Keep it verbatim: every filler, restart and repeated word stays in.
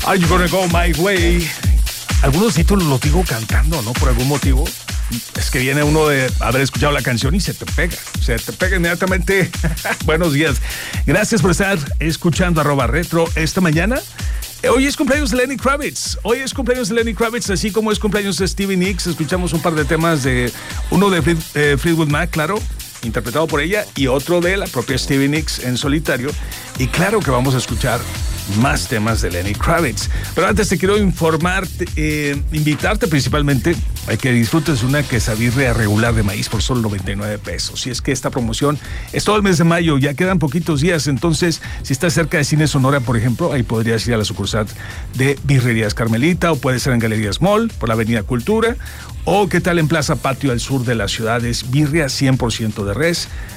Are You Gonna Go My Way? Algunos títulos los digo cantando, ¿no? Por algún motivo. Es que viene uno de haber escuchado la canción y se te pega. Se te pega inmediatamente. Buenos días. Gracias por estar escuchando arroba retro esta mañana. Hoy es cumpleaños de Lenny Kravitz. Hoy es cumpleaños de Lenny Kravitz, así como es cumpleaños de Stevie Nicks. Escuchamos un par de temas de uno de Fleet, eh, Fleetwood Mac, claro, interpretado por ella, y otro de la propia Stevie Nicks en solitario. Y claro que vamos a escuchar más temas de Lenny Kravitz. Pero antes te quiero informarte, eh, invitarte principalmente a que disfrutes una quesabirria regular de maíz por solo noventa y nueve pesos. Y es que esta promoción es todo el mes de mayo, ya quedan poquitos días. Entonces, si estás cerca de Cine Sonora, por ejemplo, ahí podrías ir a la sucursal de Birrerías Carmelita, o puede ser en Galerías Mall, por la Avenida Cultura, o qué tal en Plaza Patio al sur de la ciudad. Es birria cien por ciento de res,